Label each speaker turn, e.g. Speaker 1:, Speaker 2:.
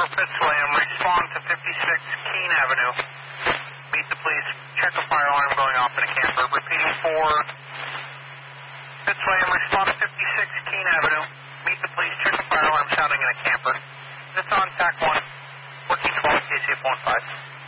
Speaker 1: For Fitzwilliam, respond to 56 Keene Avenue. Meet the police. Check a fire alarm going off in a camper. Repeating for Fitzwilliam, respond to 56 Keene Avenue. Meet the police. Check a fire alarm sounding in a camper. It's on TAC 1, 1412, KCF 15.